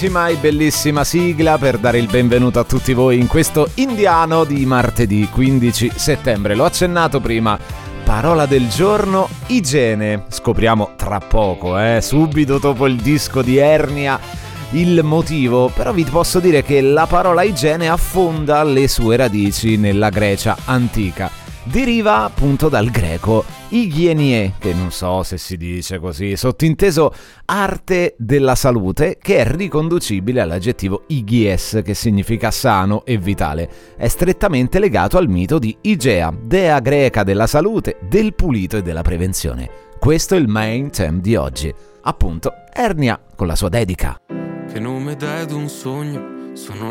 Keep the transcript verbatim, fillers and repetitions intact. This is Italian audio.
bellissima e bellissima sigla per dare il benvenuto a tutti voi in questo indiano di martedì quindici settembre. L'ho accennato prima, parola del giorno, igiene. Scopriamo tra poco, eh, subito dopo il disco di Ernia, il motivo, però vi posso dire che la parola igiene affonda le sue radici nella Grecia antica. Deriva appunto dal greco igienie, che non so se si dice così, sottinteso arte della salute, che è riconducibile all'aggettivo igies, che significa sano e vitale. È strettamente legato al mito di Igea, dea greca della salute, del pulito e della prevenzione. Questo è il main theme di oggi, appunto Ernia con la sua dedica. Che nome dai ad un sogno? Sono